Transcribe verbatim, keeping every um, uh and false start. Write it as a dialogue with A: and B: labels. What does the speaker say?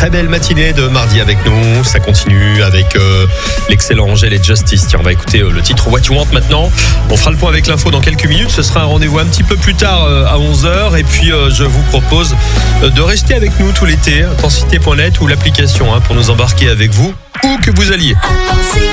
A: Très belle matinée de mardi avec nous. Ça continue avec euh, l'excellent Angèle et Justice. Tiens, on va écouter euh, le titre What You Want maintenant. On fera le point avec l'info dans quelques minutes. Ce sera un rendez-vous un petit peu plus tard euh, à onze heures. Et puis, euh, je vous propose euh, de rester avec nous tout l'été. Intensité point net ou l'application hein, pour nous embarquer avec vous où que vous alliez.
B: Intensité.